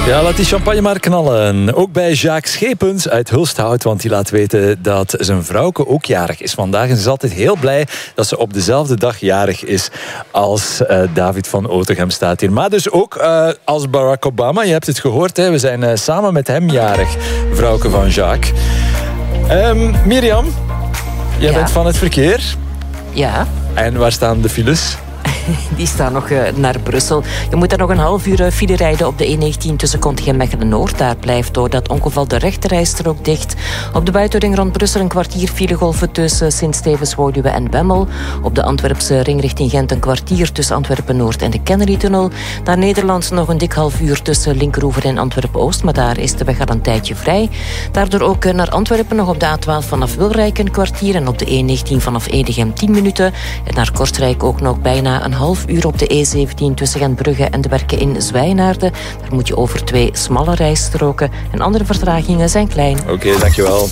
Ja, laat die champagne maar knallen. Ook bij Jacques Schepens uit Hulsthout, want die laat weten dat zijn vrouwke ook jarig is vandaag. En ze is altijd heel blij dat ze op dezelfde dag jarig is als David van Otegem staat hier. Maar dus ook als Barack Obama, je hebt het gehoord, hè, we zijn samen met hem jarig, vrouwke van Jacques. Mirjam, jij bent van het verkeer. Ja. En waar staan de files? Die staan nog naar Brussel. Je moet daar nog een half uur file rijden op de E19 tussen Kontigem en Mechelen-Noord. Daar blijft door dat ongeval de rechterrijstrook dicht. Op de buitenring rond Brussel een kwartier filegolven tussen Sint-Stevens, Woluwe en Bemmel. Op de Antwerpse ring richting Gent een kwartier tussen Antwerpen-Noord en de Kennedy-tunnel. Naar Nederland nog een dik half uur tussen Linkeroever en Antwerpen-Oost. Maar daar is de weg al een tijdje vrij. Daardoor ook naar Antwerpen nog op de A12 vanaf Wilrijk een kwartier. En op de E19 vanaf Edegem 10 minuten. En naar Kortrijk ook nog bijna een half uur op de E17 tussen Gentbrugge en de werken in Zwijnaarden. Daar moet je over 2 smalle rijstroken. En andere vertragingen zijn klein. Oké, dankjewel.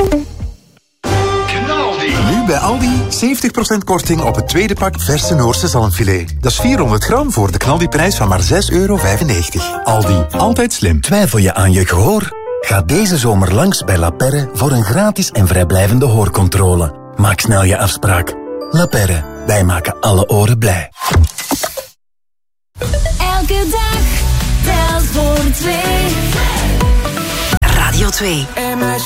Nu bij Aldi 70% korting op het tweede pak verse Noorse zalmfilet. Dat is 400 gram voor de knaldiprijs van maar €6,95. Aldi, altijd slim. Twijfel je aan je gehoor? Ga deze zomer langs bij La Perre voor een gratis en vrijblijvende hoorcontrole. Maak snel je afspraak. La Perre, wij maken alle oren blij. Elke dag telt voor 2. Radio 2.